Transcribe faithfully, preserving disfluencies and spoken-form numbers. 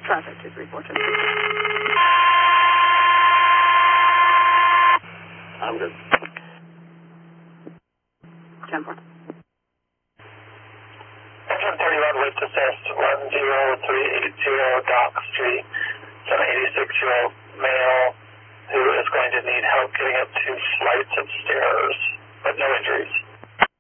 Traffic two three four two. I'm good. ten four. Engine thirty-one with assist one zero three eight zero Dock Street. It's an eighty-six-year-old male who is going to need help getting up two flights of stairs, but no injuries.